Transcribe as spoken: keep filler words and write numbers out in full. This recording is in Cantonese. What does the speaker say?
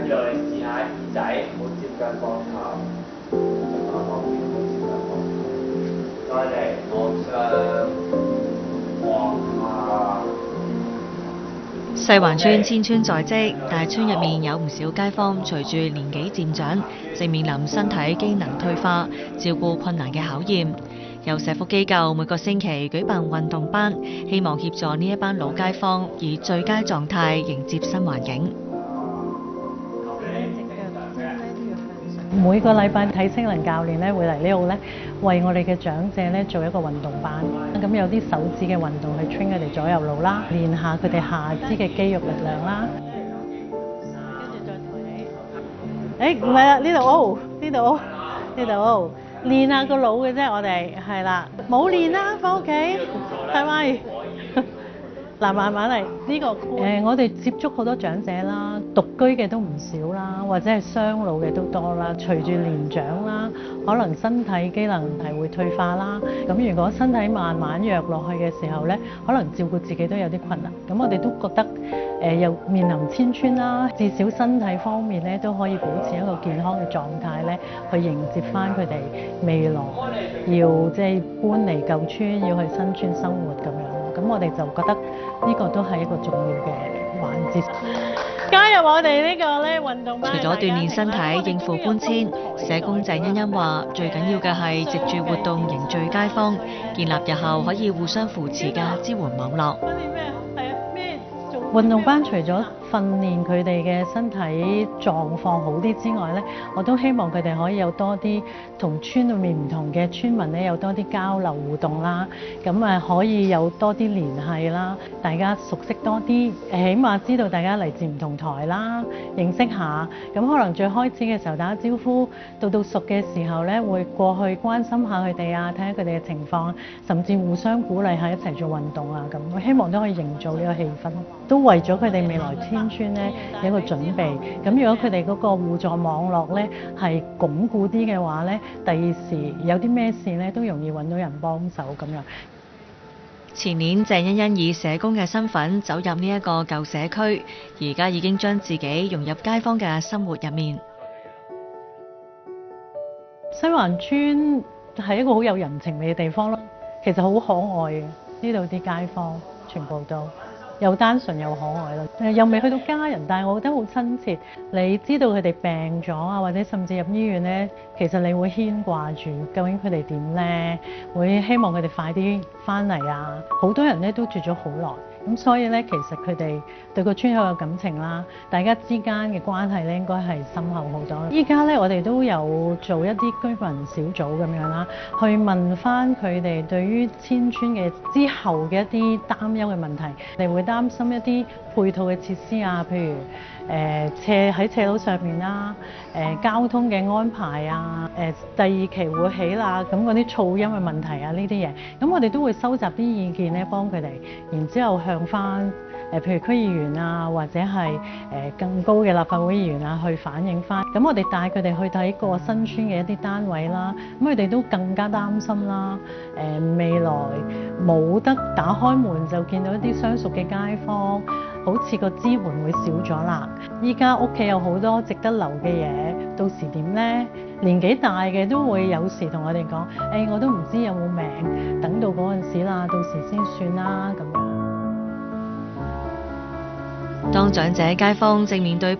跟住我哋試下耳仔，唔好接近膊頭，就慢慢變好接近膊頭。再嚟往上，往下。 西環村千村在即，但係村入面有唔少街坊隨住年紀漸長，正面臨身體機能退化、照顧困難嘅考驗。有社福機構每個星期舉辦運動班，希望協助呢一班老街坊以最佳狀態迎接新環境。 每個禮拜體適能教練咧會嚟呢度咧，為我哋嘅長者咧做一個運動班。咁有啲手指嘅運動去 train 佢哋左右腦啦，練下佢哋下肢嘅肌肉力量啦。跟住再抬起。誒唔係啦，呢度 O， 呢度 O， 呢度 O， 練下個腦嘅啫，我哋係啦，冇練啦，翻屋企係咪？嗱，慢慢嚟呢個誒、呃，我哋接觸好多長者啦，獨居嘅都唔少啦，或者係雙老嘅都多啦。隨住年長啦，可能身體機能係會退化啦。咁如果身體慢慢弱落去嘅時候咧，可能照顧自己都有啲困難。咁我哋都覺得誒、呃，又面臨千村啦，至少身體方面咧都可以保持一個健康嘅狀態咧，去迎接翻佢哋未來要即係搬離舊村，要去新村生活咁樣。咁我哋就覺得呢個都係一個重要嘅環節。加入我哋呢個咧運動班。 除咗鍛鍊身體、應付搬遷，社工鄭欣欣話：最緊要嘅係藉住活動凝聚街坊，建立日後可以互相扶持嘅支援網絡。 運動班除咗訓練佢哋嘅身體狀況好啲之外咧，我都希望佢哋可以有多啲同村裏面唔同嘅村民咧有多啲交流互動啦，咁啊可以有多啲聯繫啦，大家熟悉多啲，起碼知道大家嚟自唔同台啦，認識下，咁可能最開始嘅時候打招呼，到到熟嘅時候咧會過去關心下佢哋啊，睇下佢哋嘅情況，甚至互相鼓勵下一齊做運動啊咁，我希望都可以營造呢個氣氛，都為咗佢哋未來遷村咧有一個準備。咁如果佢哋嗰個互助網絡咧係鞏固啲嘅話咧，第二時有啲咩事咧都容易揾到人幫手咁樣。 前年鄭欣欣以社工嘅身份走入呢一個舊社區，而家已經將自己融入街坊嘅生活入面。 西環村係一個好有人情味嘅地方咯，其實好可愛嘅，呢度啲街坊全部都又單純又可愛咯，又未去到家人，但係我覺得好親切。你知道佢哋病咗啊，或者甚至入醫院咧，其實你會牽掛住究竟佢哋點咧，會希望佢哋快啲翻嚟啊！好多人咧都住咗好耐，咁所以咧其實佢哋對個村好有感情啦，大家之間嘅關係咧應該係深厚好多。依家咧我哋都有做一啲居民小組咁樣啦，去問翻佢哋對於遷村嘅之後嘅一啲擔憂嘅問題，你會擔心一啲配套嘅設施啊，譬如誒、呃、斜喺斜路上面啦，誒、呃、交通嘅安排啊，誒、呃、第二期會起啦，咁嗰啲噪音嘅問題啊，呢啲嘢，咁我哋都會收集啲意見咧，幫佢哋，然之後向翻誒譬如區議員啊，或者係誒、呃、更高嘅立法會議員啊，去反映翻。咁我哋帶佢哋去睇過新村嘅一啲單位啦，咁佢哋都更加擔心啦。誒、呃、未來冇得打開門就見到一啲相熟嘅街坊，好似個支援會少咗啦。依家屋企有好多值得留嘅嘢，到時點呢？年紀大嘅都會有時同我哋講：誒、哎、我都唔知有冇命，等到嗰陣時啦，到時先算啦咁樣。 當長者街坊正面對